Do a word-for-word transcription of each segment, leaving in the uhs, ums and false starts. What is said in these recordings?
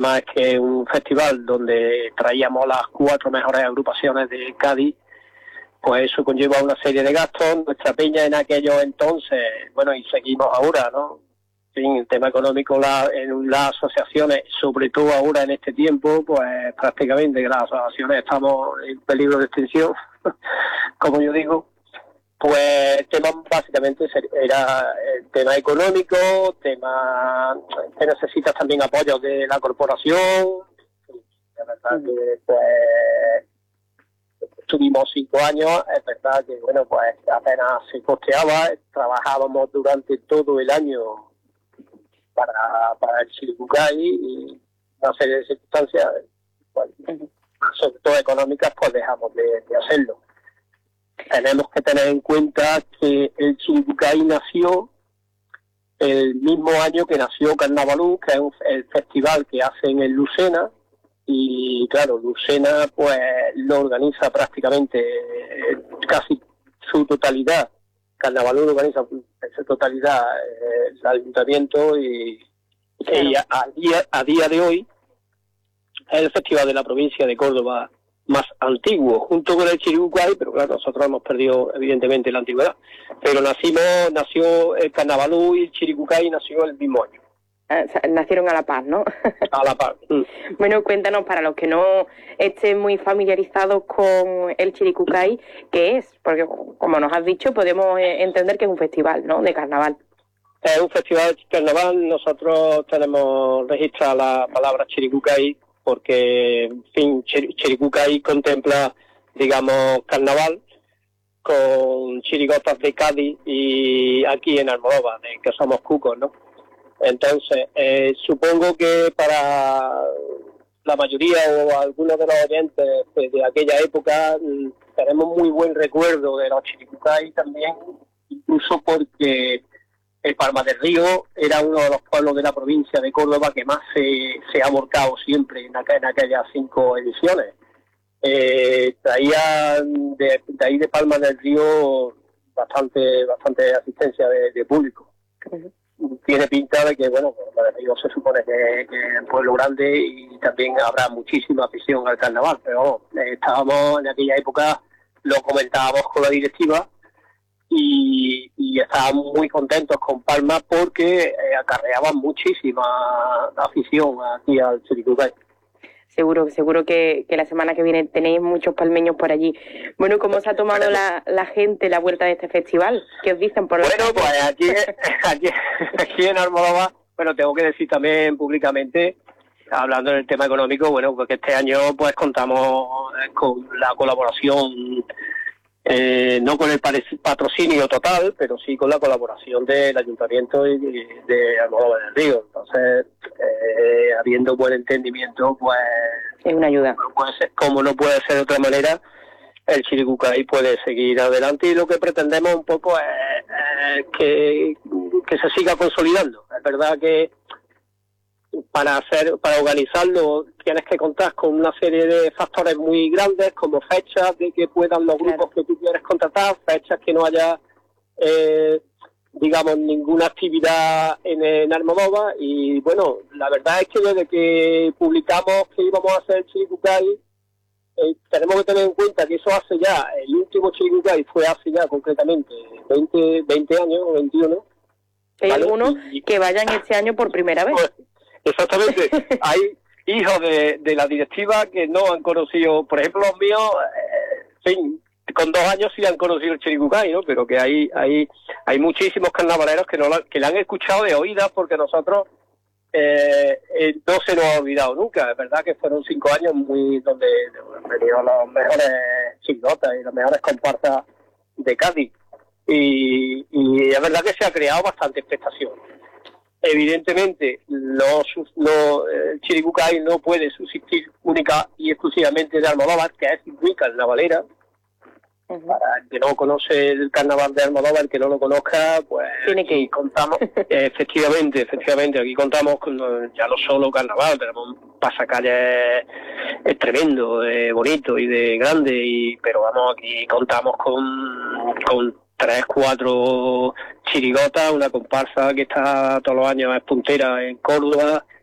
además es que es un festival donde traíamos las cuatro mejores agrupaciones de Cádiz, pues eso conlleva una serie de gastos. Nuestra peña en aquellos entonces, bueno, y seguimos ahora, ¿no? En el tema económico, la, en las asociaciones, sobre todo ahora en este tiempo, pues prácticamente las asociaciones estamos en peligro de extinción, como yo digo. Pues el tema básicamente era el tema económico, tema que necesitas también apoyo de la corporación. La verdad que pues estuvimos cinco años, es verdad que bueno pues apenas se costeaba, trabajábamos durante todo el año para, para el Chiricucay y una serie de circunstancias, pues, sobre todo económicas, pues dejamos de, de hacerlo. Tenemos que tener en cuenta que el Chiricucay nació el mismo año que nació Carnavalú, que es un, el festival que hacen en Lucena, y claro, Lucena pues lo organiza prácticamente eh, casi su totalidad. Carnavalú lo organiza en su totalidad eh, el ayuntamiento y, claro. y a, a, día, a día de hoy es el festival de la provincia de Córdoba más antiguo, junto con el Chiricucay, pero claro, nosotros hemos perdido evidentemente la antigüedad, pero nacimos, nació el Carnavalú y el Chiricucay nació el mismo año. Ah, o sea, nacieron a la par, ¿no? A la par. Mm. Bueno, cuéntanos, para los que no estén muy familiarizados con el Chiricucay, ¿qué es? Porque como nos has dicho, podemos entender que es un festival, ¿no?, de carnaval. Es un festival de carnaval. Nosotros tenemos registrada la palabra Chiricucay porque, en fin, Chiricucay contempla, digamos, carnaval con chirigotas de Cádiz y aquí en Almodóvar, de que somos cucos, ¿no? Entonces, eh, supongo que para la mayoría o algunos de los oyentes de, de aquella época mm, tenemos muy buen recuerdo de los Chiricucay también, incluso porque el Palma del Río era uno de los pueblos de la provincia de Córdoba que más se, se ha volcado siempre en, aqu en aquellas cinco ediciones. Eh, traía de, de ahí de Palma del Río bastante bastante asistencia de, de público. Uh-huh. Tiene pinta de que, bueno, Palma del Río se supone que, que es un pueblo grande y también habrá muchísima afición al carnaval, pero eh, estábamos en aquella época, lo comentábamos con la directiva, Y, y estábamos muy contentos con Palma porque eh, acarreaban muchísima afición aquí al Chiricucay. Seguro, seguro que, que la semana que viene tenéis muchos palmeños por allí. Bueno, ¿cómo se ha tomado la, la gente la vuelta de este festival? ¿Qué os dicen por la Bueno, pues aquí, aquí, aquí en Almodóvar, bueno, tengo que decir también públicamente, hablando del tema económico, bueno, porque este año pues contamos con la colaboración, Eh, no con el patrocinio total, pero sí con la colaboración del Ayuntamiento y de Almodóvar del Río. Entonces, eh, habiendo buen entendimiento, pues es una ayuda. Como no puede ser, como no puede ser de otra manera, el Chiricucay puede seguir adelante y lo que pretendemos un poco es, es que, que se siga consolidando. Es verdad que para hacer, para organizarlo tienes que contar con una serie de factores muy grandes, como fechas de que puedan los grupos claro. que tú quieres contratar, fechas que no haya eh, digamos ninguna actividad en, en Almodóvar. Y bueno, la verdad es que desde que publicamos que íbamos a hacer el Chiricucay, eh, tenemos que tener en cuenta que eso hace ya, el último Chiricucay fue hace ya concretamente veinte, veinte años o veintiuno. ¿Hay ¿vale? algunos y, que vayan este año por primera vez? Pues, exactamente. Hay hijos de, de la directiva que no han conocido, por ejemplo, los míos, eh, sí, con dos años sí han conocido el Chiricucay, ¿no? Pero que hay hay hay muchísimos carnavaleros que no la, que le han escuchado de oídas porque nosotros eh, eh, no se nos ha olvidado nunca. Es verdad que fueron cinco años muy donde han venido los mejores chirigotas y las mejores comparsas de Cádiz. Y, y es verdad que se ha creado bastante expectación. Evidentemente, no, no, el Chiricucay no puede subsistir única y exclusivamente de Almodóvar, que es muy carnavalera. Uh-huh. Para el que no conoce el carnaval de Almodóvar, el que no lo conozca, pues tiene que ir. Contamos, efectivamente, efectivamente, aquí contamos con ya no solo carnaval, tenemos un pasacalles es tremendo, eh, bonito y de grande, y pero vamos, aquí contamos con, con tres, cuatro chirigotas, una comparsa que está todos los años es puntera en Córdoba,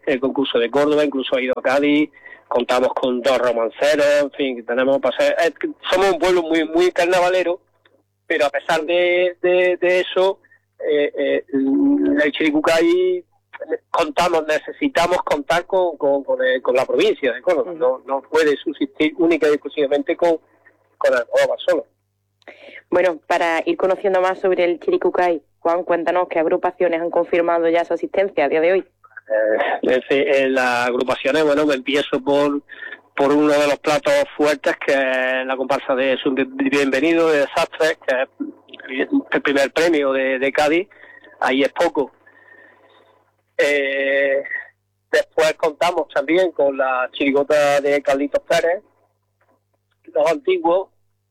el concurso de Córdoba, incluso ha ido a Cádiz, contamos con dos romanceros, en fin, tenemos pasar, eh, somos un pueblo muy muy carnavalero, pero a pesar de, de, de eso, eh, eh, el Chiricucay contamos, necesitamos contar con, con, con, el, con la provincia de Córdoba, no, no puede subsistir única y exclusivamente con, con Almodóvar solo. Bueno, para ir conociendo más sobre el Chiricucay, Juan, cuéntanos qué agrupaciones han confirmado ya su asistencia a día de hoy. Eh, en las agrupaciones, bueno, me empiezo por por uno de los platos fuertes, que es la comparsa de Su Bienvenido de Desastres, que es el primer premio de, de Cádiz. Ahí es poco. Eh, después contamos también con la chirigota de Carlitos Pérez, los antiguos.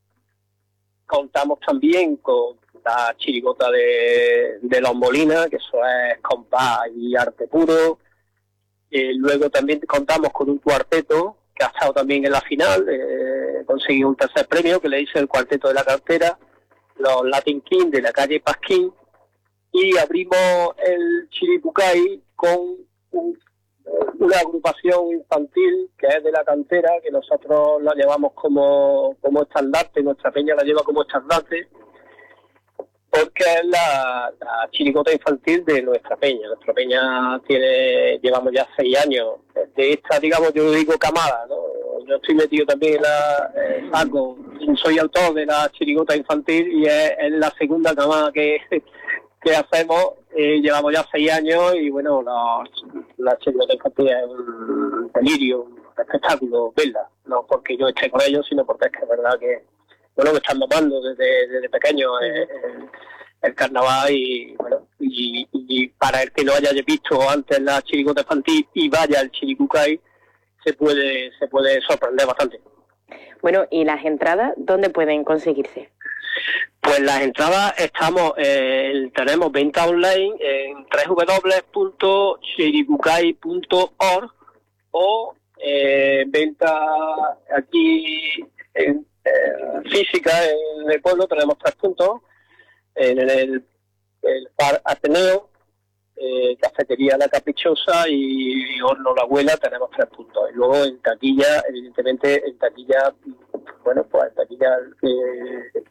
Contamos también con la chirigota de, de Los Molina, que eso es compás y arte puro. Eh, luego también contamos con un cuarteto que ha estado también en la final, eh, consiguió un tercer premio, que le dice el Cuarteto de la Cartera, los Latin King de la calle Pasquín, y abrimos el Chiricucay con un, una agrupación infantil que es de la cantera, que nosotros la llevamos como, como estandarte, nuestra peña la lleva como estandarte, porque es la, la chirigota infantil de nuestra peña. Nuestra peña tiene, llevamos ya seis años de esta, digamos, yo digo camada, ¿no? Yo estoy metido también en la eh, saco, soy autor de la chirigota infantil y es, es la segunda camada que, que hacemos. Eh, llevamos ya seis años y bueno, la, la chirigota infantil es un delirio, un espectáculo verla, no porque yo esté con ellos, sino porque es que es verdad que bueno, que están mamando desde, desde pequeño eh, el, el carnaval y bueno, y, y para el que no haya visto antes la chirigota infantil y vaya al Chiricucay, se puede, se puede sorprender bastante. Bueno, ¿y las entradas dónde pueden conseguirse? Pues las entradas estamos, eh, tenemos venta online en doble u doble u doble u punto chiricucay punto org o eh, venta aquí en Eh, física en el pueblo. Tenemos tres puntos en el, el Bar Ateneo, eh, Cafetería La Caprichosa y Horno La Abuela. Tenemos tres puntos y luego en taquilla, evidentemente en taquilla, bueno, pues en taquilla que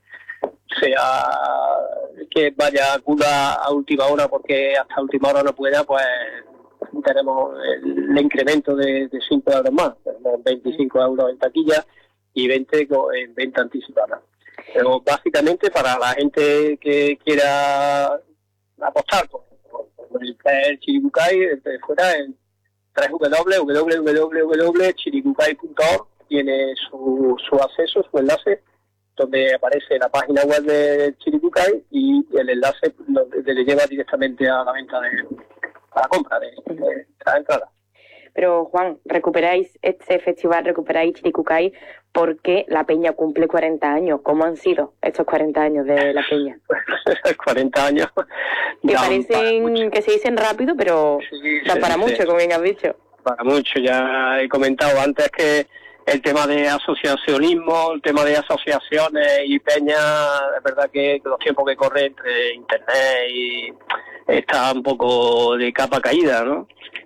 sea que vaya acuda a última hora porque hasta última hora no pueda, pues tenemos el, el incremento de, de cinco euros más. Tenemos veinticinco euros en taquilla y veinte en venta anticipada. Pero básicamente para la gente que quiera apostar por, por el, el Chiricucay, de fuera en doble u doble u doble u punto chiricucay punto org tiene su, su acceso, su enlace, donde aparece la página web de Chiricucay y el enlace donde le lleva directamente a la venta de a la compra de, de la entrada. Pero Juan, recuperáis este festival, recuperáis Chiricucay porque la peña cumple cuarenta años. ¿Cómo han sido estos cuarenta años de la peña? cuarenta años. Que parecen, que se dicen rápido, pero sí, da sí, para sí, mucho, sí. como bien has dicho. Para mucho, ya he comentado antes que el tema de asociacionismo, el tema de asociaciones y peñas, es verdad que los tiempos que corren entre internet y está un poco de capa caída, ¿no?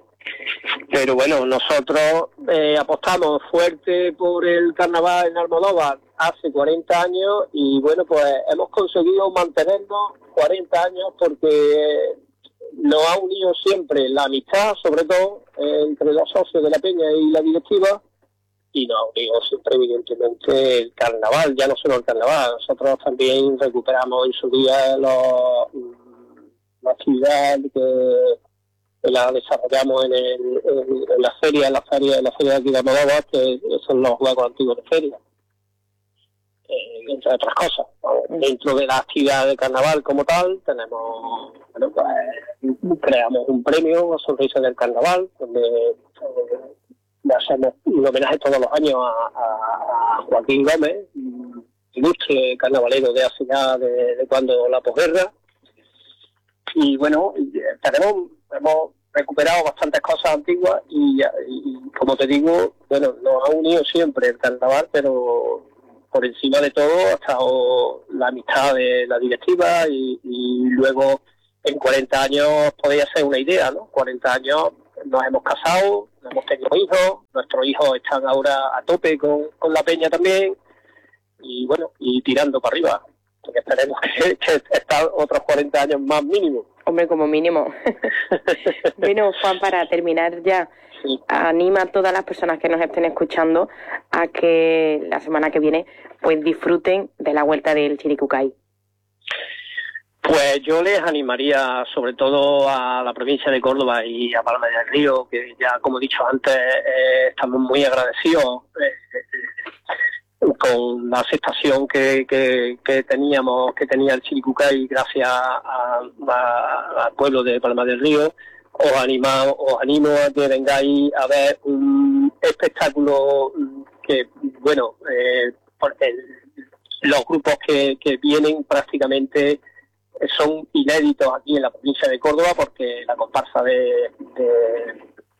Pero bueno, nosotros eh, apostamos fuerte por el carnaval en Almodóvar hace cuarenta años y bueno, pues hemos conseguido mantenernos cuarenta años porque nos ha unido siempre la amistad, sobre todo eh, entre los socios de la peña y la directiva, y nos ha unido siempre evidentemente el carnaval, ya no solo el carnaval, nosotros también recuperamos en su día los, la actividad que la desarrollamos en, el, en, en la feria, en la feria, en la feria de aquí de Almodóvar, que son los juegos antiguos de feria, eh, entre otras cosas. Dentro de la actividad de carnaval como tal, tenemos, bueno, pues, creamos un premio, Sonrisa del Carnaval, donde eh, le hacemos un homenaje todos los años a, a, a Joaquín Gómez, ilustre carnavalero de hace ya de, de cuando la posguerra. Y bueno, tenemos hemos recuperado bastantes cosas antiguas y, y como te digo, bueno, nos ha unido siempre el carnaval, pero por encima de todo ha estado la amistad de la directiva y, y luego en cuarenta años podía ser una idea, ¿no? cuarenta años nos hemos casado, hemos tenido hijos, nuestros hijos están ahora a tope con, con la peña también, y bueno, y tirando para arriba, porque esperemos que, que estar otros cuarenta años más mínimo. Hombre, como mínimo. Bueno, Juan, para terminar ya, sí. Anima a todas las personas que nos estén escuchando a que la semana que viene pues disfruten de la vuelta del Chiricucay. Pues yo les animaría sobre todo a la provincia de Córdoba y a Palma del Río, que ya como he dicho antes, eh, estamos muy agradecidos eh, eh, con la aceptación que, que, que teníamos, que tenía el Chiricucay gracias a, a, al pueblo de Palma del Río. Os anima, os animo a que vengáis a ver un espectáculo que, bueno, eh, porque los grupos que, que vienen prácticamente son inéditos aquí en la provincia de Córdoba, porque la comparsa de, de,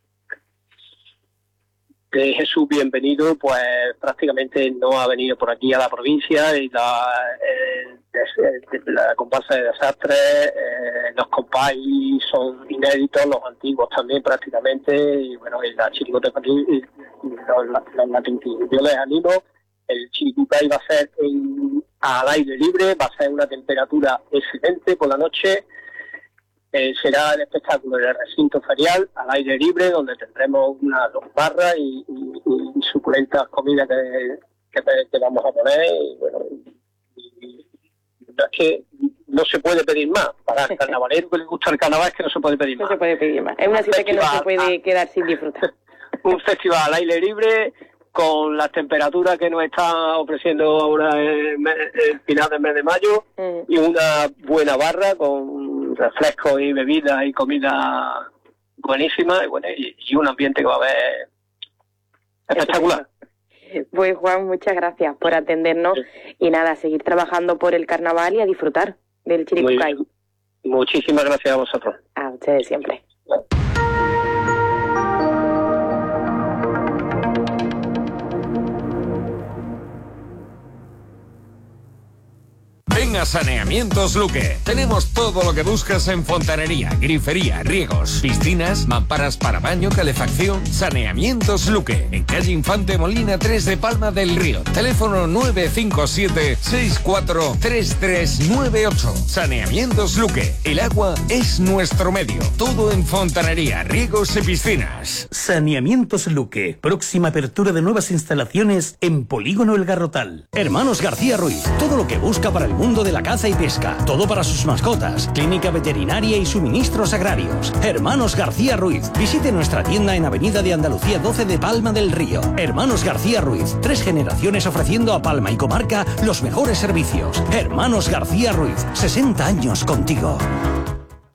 de Jesús Bienvenido pues prácticamente no ha venido por aquí a la provincia, y la, eh, de, de, la comparsa de Desastres, eh, los compáis son inéditos, los antiguos también prácticamente, y bueno, y la chirigota y los, los latinquillos. Yo les animo. El Chiricucay va a ser en, al aire libre, va a ser una temperatura excelente por la noche. Eh, será el espectáculo del recinto ferial al aire libre, donde tendremos una barra y, y, y suculentas comidas que, que, que vamos a poner. Y, bueno, y, y, es que no se puede pedir más. Para el carnavalero que le gusta el carnaval es que no se puede pedir no más. No se puede pedir más. Es una cita que no se puede quedar sin disfrutar. Un festival al aire libre, con las temperaturas que nos está ofreciendo ahora el, el final del mes de mayo, mm. y una buena barra con refrescos y bebidas y comida buenísima, y, bueno, y, y un ambiente que va a haber espectacular. Pues Juan, muchas gracias por atendernos, sí. Y nada, seguir trabajando por el carnaval y a disfrutar del Chiricucay. Muchísimas gracias a vosotros. A ustedes siempre. Bueno. Ven a Saneamientos Luque. Tenemos todo lo que buscas en fontanería, grifería, riegos, piscinas, mamparas para baño, calefacción. Saneamientos Luque. En calle Infante Molina tres de Palma del Río. Teléfono nueve cinco siete, seis cuatro tres tres nueve ocho. Saneamientos Luque. El agua es nuestro medio. Todo en fontanería, riegos y piscinas. Saneamientos Luque. Próxima apertura de nuevas instalaciones en Polígono El Garrotal. Hermanos García Ruiz. Todo lo que busca para el mundo de la caza y pesca, todo para sus mascotas, clínica veterinaria y suministros agrarios. Hermanos García Ruiz. Visite nuestra tienda en Avenida de Andalucía doce de Palma del Río. Hermanos García Ruiz. Tres generaciones ofreciendo a Palma y comarca los mejores servicios. Hermanos García Ruiz. sesenta años contigo.